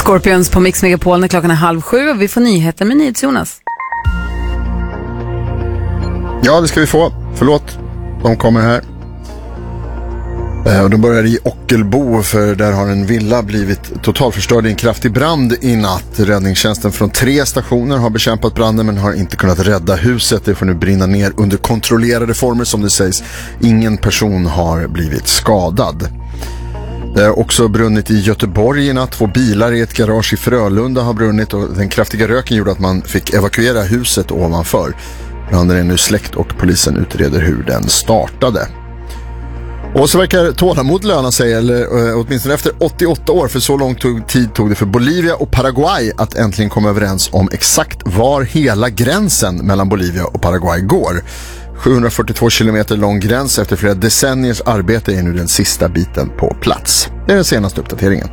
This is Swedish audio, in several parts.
Scorpions på Mix Megapol när klockan är 6:30 och vi får nyheter med NyhetsJonas. Ja, det ska vi få. Förlåt, de kommer här. Och de börjar i Ockelbo, för där har en villa blivit totalförstörd i en kraftig brand i natt. Räddningstjänsten från 3 stationer har bekämpat branden men har inte kunnat rädda huset. Det får nu brinna ner under kontrollerade former, som det sägs. Ingen person har blivit skadad. Det har också brunnit i Göteborg i natt. 2 bilar i ett garage i Frölunda har brunnit och den kraftiga röken gjorde att man fick evakuera huset ovanför. Branden är nu släckt och polisen utreder hur den startade. Och så verkar tålamod löna sig, eller åtminstone efter 88 år, för så lång tid tog det för Bolivia och Paraguay att äntligen komma överens om exakt var hela gränsen mellan Bolivia och Paraguay går. 742 kilometer lång gräns efter flera decenniers arbete är nu den sista biten på plats. Det är den senaste uppdateringen.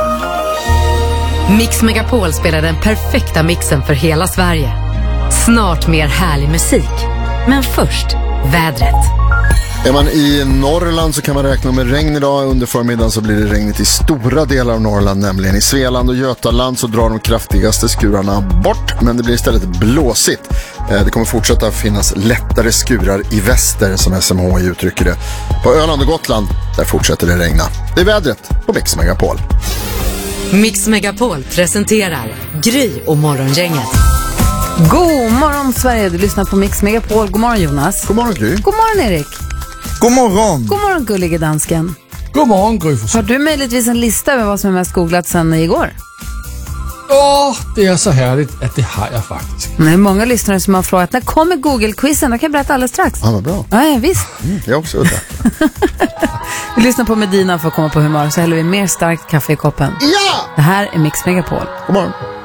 Mix Megapol spelar den perfekta mixen för hela Sverige. Snart mer härlig musik. Men först, vädret. Är man i Norrland så kan man räkna med regn idag. Under förmiddagen så blir det regnigt i stora delar av Norrland, nämligen i Svealand och Götaland så drar de kraftigaste skurarna bort, men det blir istället blåsigt. Det kommer fortsätta finnas lättare skurar i väster, som SMHI uttrycker det. På Öland och Gotland, där fortsätter det regna. Det är vädret på Mix Megapol. Mix Megapol presenterar Gry och Morgongänget. God morgon Sverige, du lyssnar på Mix Megapol. God morgon Jonas. God morgon Gry. God morgon Erik. God morgon. God morgon gullige dansken. God morgon Gry. Har du möjligtvis en lista över vad som är mest googlat sen igår? Det är så härligt att det har jag faktiskt. Det är många lyssnare som har frågat, när kommer Google-quizen? Det kan jag berätta alldeles strax. Ja, vad bra. Ja, visst. Jag också undrar. Vi lyssnar på Medina för att komma på humör, så häller vi mer starkt kaffe i koppen. Ja! Det här är Mix Megapol. God morgon.